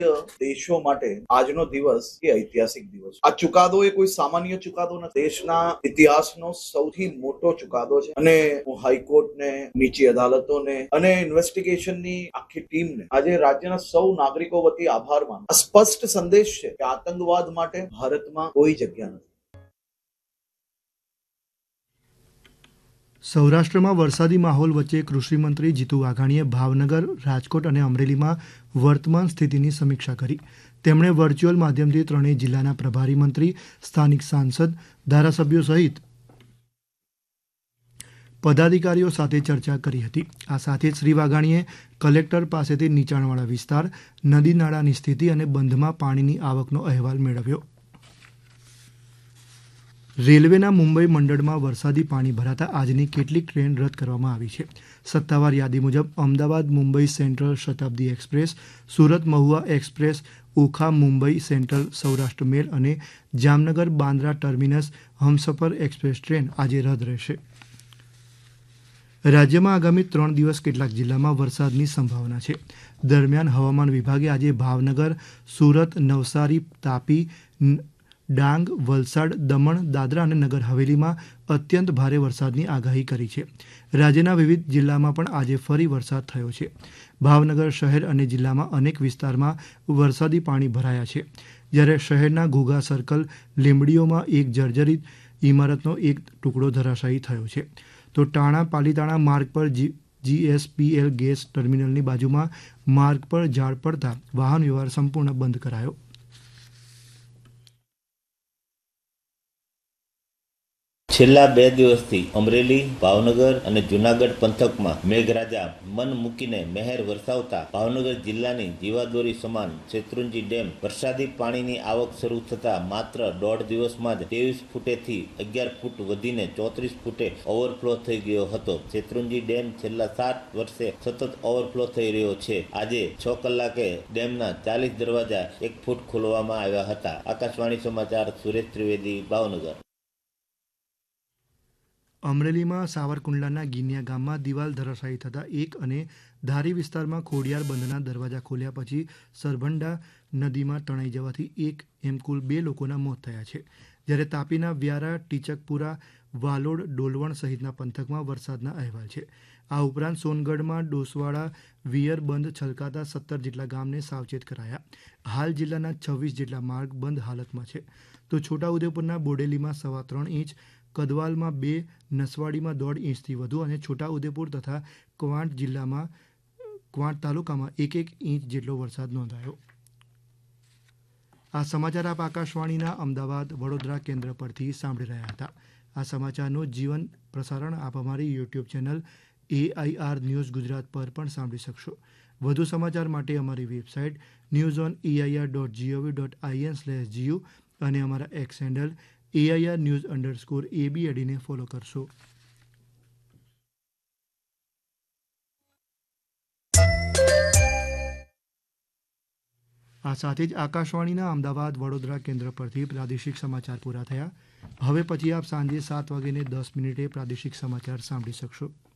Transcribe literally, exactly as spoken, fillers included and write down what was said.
દેશો માટે આજનો દિવસ એ ઐતિહાસિક દિવસ. આ ચુકાદો એ કોઈ સામાન્ય ચુકાદો નથી. દેશના ઇતિહાસનો સૌથી મોટો ચુકાદો છે અને હું હાઈકોર્ટને, નીચી અદાલતોને અને ઇન્વેસ્ટિગેશનની આખી ટીમને આજે રાજ્યના સૌ નાગરિકો વતી આભાર માનું. આ સ્પષ્ટ સંદેશ છે કે આતંકવાદ માટે ભારતમાં કોઈ જગ્યા નથી. સૌરાષ્ટ્રમાં વરસાદી માહોલ વચ્ચે કૃષિમંત્રી જીતુ વાઘાણીએ ભાવનગર, રાજકોટ અને અમરેલીમાં વર્તમાન સ્થિતિની સમીક્ષા કરી. તેમણે વર્ચ્યુઅલ માધ્યમથી ત્રણેય જિલ્લાના પ્રભારી મંત્રી, સ્થાનિક સાંસદ, ધારાસભ્યો સહિત પદાધિકારીઓ સાથે ચર્ચા કરી હતી. આ સાથે જ શ્રી વાઘાણીએ કલેક્ટર પાસેથી નીચાણવાળા વિસ્તાર, નદી નાળાની સ્થિતિ અને બંધમાં પાણીની આવકનો અહેવાલ મેળવ્યો. રેલવેના મુંબઈ મંડળમાં વરસાદી પાણી ભરાતા આજની કેટલીક ટ્રેન રદ કરવામાં આવી છે. સત્તાવાર યાદી મુજબ અમદાવાદ મુંબઈ સેન્ટ્રલ શતાબ્દી express, Surat Mahuva express, Okha Mumbai central Saurashtra મેલ અને Jamnagar Bandra terminus Humsafar express train આજે રદ રહેશે. રાજ્યમાં આગામી ત્રણ દિવસ કેટલાક જિલ્લામાં વરસાદની સંભાવના છે. દરમિયાન હવામાન વિભાગે આજે ભાવનગર, સુરત, નવસારી, તાપી, ડાંગ, વલસાડ, દમણ, દાદરા અને નગર હવેલીમાં અત્યંત ભારે વરસાદની આગાહી કરી છે. રાજ્યના વિવિધ જિલ્લામાં પણ આજે ફરી વરસાદ થયો છે. ભાવનગર શહેર અને જિલ્લામાં અનેક વિસ્તારમાં વરસાદી પાણી ભરાયા છે. જ્યારે શહેરના ઘોઘા સર્કલ, લીંબડીઓમાં એક જર્જરિત ઇમારતનો એક ટુકડો ધરાશાયી થયો છે. તો ટાણા પાલીતાણા માર્ગ પર જીએસપીએલ ગેસ ટર્મિનલની બાજુમાં માર્ગ પર ઝાડ પડતા વાહન વ્યવહાર સંપૂર્ણ બંધ કરાયો. છેલ્લા બે દિવસથી અમરેલી, ભાવનગર અને જૂનાગઢ પંથકમાં મેઘરાજા મન મૂકીને મહેર વરસાવતા ભાવનગર જિલ્લાની જીવાદોરી સમાન શેત્રુંજી ડેમ વરસાદી પાણીની આવક શરૂ થતાં માત્ર દોઢ દિવસમાં જ ત્રેવીસ ફૂટેથી અગિયાર ફૂટ વધીને ચોત્રીસ ફૂટે ઓવરફ્લો થઈ ગયો હતો. શેત્રુંજી ડેમ છેલ્લા સાત વર્ષે સતત ઓવરફ્લો થઈ રહ્યો છે. આજે છ કલાકે ડેમના ચાલીસ દરવાજા એક ફૂટ ખોલવામાં આવ્યા હતા. આકાશવાણી સમાચાર, સુરેશ ત્રિવેદી, ભાવનગર. અમરેલીમાં સાવરકુંડલાના ગિનિયા ગામમાં દિવાલ ધરાશાયી થતાં એક અને ધારી વિસ્તારમાં ખોડિયાર બંધના દરવાજા ખોલ્યા પછી સરભંડા નદીમાં તણાઈ જવાથી એક એમ કુલ બે લોકોના મોત થયા છે. જ્યારે તાપીના વ્યારા, ટીચકપુરા, વાલોડ, ડોલવણ સહિતના પંથકમાં વરસાદના અહેવાલ છે. આ ઉપરાંત સોનગઢમાં ડોસવાડા, વિયર બંધ છલકાતા સત્તર જેટલા ગામને સાવચેત કરાયા. હાલ જિલ્લાના છવ્વીસ જેટલા માર્ગ બંધ હાલતમાં છે. તો છોટાઉદેપુરના બોડેલીમાં સવા ત્રણ ઇંચ, કદવાલમાં બે, નસવાડીમાં દોઢ ઇંચથી વધુ અને છોટાઉદેપુર તથા ક્વાંટ જિલ્લામાં ક્વાંટ તાલુકામાં એક એક ઇંચ જેટલો વરસાદ નોંધાયો. આ સમાચાર આપ આકાશવાણીના અમદાવાદ, વડોદરા કેન્દ્ર પરથી સાંભળી રહ્યા હતા. આ સમાચારનું જીવન પ્રસારણ આપ અમારી YouTube channel AIR news Gujarat પર પણ સાંભળી શકશો. વધુ સમાચાર માટે અમારી website news on AIR dot GOV dot IN slash GU અને અમારા x handle AIR news underscore એબીએડીને follow કરશો. આ સાથે જ આકાશવાણીના અમદાવાદ, વડોદરા કેન્દ્ર પરથી પ્રાદેશિક સમાચાર પૂરા થયા. હવે પછી આપ સાંજે સાત વાગ્યે દસ મિનિટે પ્રાદેશિક સમાચાર સાંભળી શકશો.